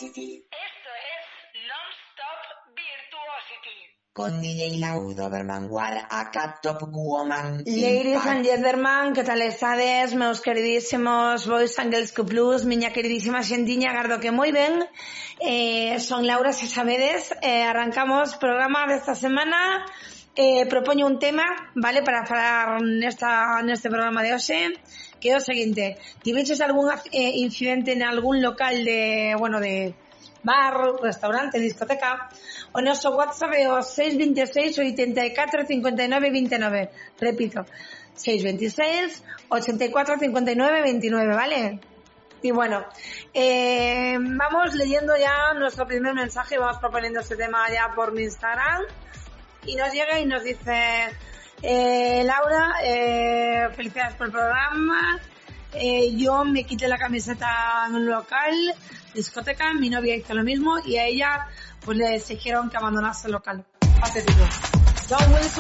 Virtuosity. Esto es Non-Stop Virtuosity. Con DJ Lau Doberman Wall, acá Top Woman. Ladies and gentlemen, ¿qué tal estades? Meus queridísimos Boys and Girls Q+, miña queridísima xentiña, gardo que moi ben. Son Laura, se sabedes, arrancamos programa desta semana. Propoño un tema, vale, para falar neste programa de hoxe, que é o seguinte: tiveches algún incidente en algún local de bar, restaurante, discoteca? O noso WhatsApp é o 626 84 59 29. Repito, 626 84 59 29, ¿vale? Y bueno, vamos leyendo ya nuestro primer mensaje. Vamos proponiendo este tema ya por mi Instagram. Y nos llega y nos dice: Laura, felicidades por el programa. Yo me quité la camiseta en un local, discoteca, mi novia hizo lo mismo y a ella pues le exigieron que abandonase el local. Patético. John Wilson.